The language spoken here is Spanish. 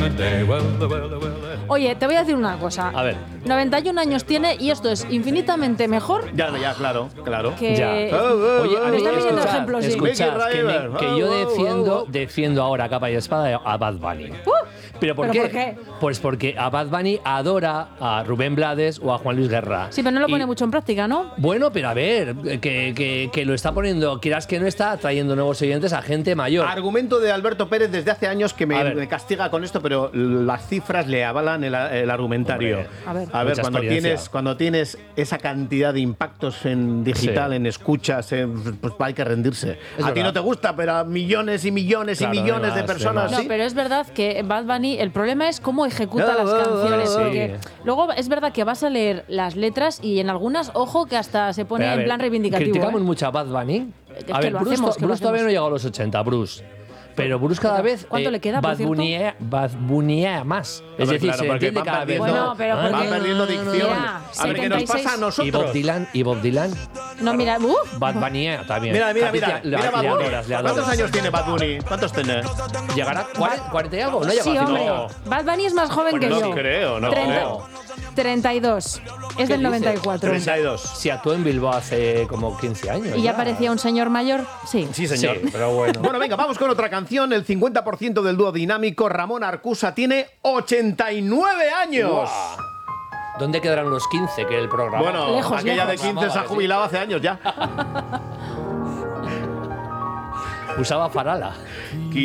Oye, te voy a decir una cosa. A ver. 91 años tiene y esto es infinitamente mejor Ya, claro. que... Ya. Oye, Me están pidiendo ejemplos, sí. Escuchad, Mickey que yo Driver. defiendo ahora a capa y espada a Bad Bunny. ¿Pero por ¿Pero qué? por qué? Pues porque a Bad Bunny adora a Rubén Blades o a Juan Luis Guerra. Sí, pero no lo Y- pone mucho en práctica, ¿no? Bueno, pero a ver, que lo está poniendo, quieras que no, está trayendo nuevos oyentes a gente mayor. Argumento de Alberto Pérez desde hace años que A ver. me castiga con esto, pero las cifras le avalan el argumentario. Hombre, A ver. mucha cuando experiencia. cuando tienes esa cantidad de impactos en digital, Sí. en escuchas, pues hay que rendirse. Es A ti verdad. no te gusta, pero a millones y millones Claro, y millones de además, personas además. sí. No, pero es verdad que Bad Bunny, el problema es cómo ejecuta las Sí. canciones. Porque luego es verdad que vas a leer las letras y en algunas, ojo, que hasta se pone Pero, a en ver, plan reivindicativo. Criticamos ¿eh? mucho a Bad Bunny. Es A que ver, lo Bruce, hacemos, que lo Bruce todavía hacemos. no ha llegado a los 80, Bruce. Pero Bruce cada vez ¿Cuánto le queda, por cierto? Bad Bunyea más. Es Hombre, decir, claro, se porque entiende van cada vez. perdiendo- Bueno, pero Ah, porque- Va perdiendo dicción. Mira, A ver qué nos 76. pasa a nosotros. Y Bob Dylan, No, mira, Bad Bunyea también. Mira, A ti Bad le Bunny. adoras, le adoras. ¿Cuántos años tiene Bad Bunny? ¿Cuántos tiene? ¿Llegará 40 y algo? ¿No llega Sí, a hombre. 50? Bad Bunny es más joven Bueno, que no yo. creo, no 30 creo. 32. Es del dices? 94. 32. Si actuó en Bilbao hace como 15 años. ¿Y ya parecía un señor mayor? Sí. Sí, señor. Sí, pero bueno. Bueno, venga, vamos con otra canción. El 50% del dúo dinámico Ramón Arcusa tiene 89 años. Guau. ¿Dónde quedarán los 15 que el programa? Bueno, Lejos, aquella lejos. de 15 se ha jubilado hace años ya. Usaba farala.